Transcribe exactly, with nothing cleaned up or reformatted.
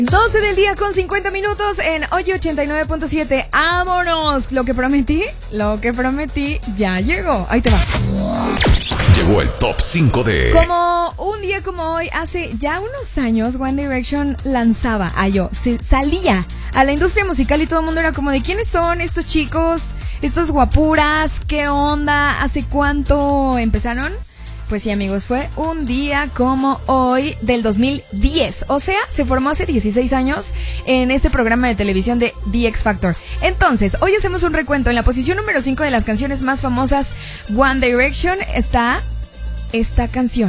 doce del día con cincuenta minutos en Oye ochenta y nueve punto siete. ¡Vámonos! Lo que prometí, lo que prometí ya llegó. Ahí te va. Llegó el top cinco de... Como un día como hoy, hace ya unos años, One Direction lanzaba a yo, se salía a la industria musical y todo el mundo era como de ¿quiénes son estos chicos? Estos guapuras, ¿qué onda? ¿Hace cuánto empezaron? Pues sí, amigos, fue un día como hoy del dos mil diez. O sea, se formó hace dieciséis años en este programa de televisión de The X Factor. Entonces, hoy hacemos un recuento. En la posición número cinco de las canciones más famosas One Direction está esta canción.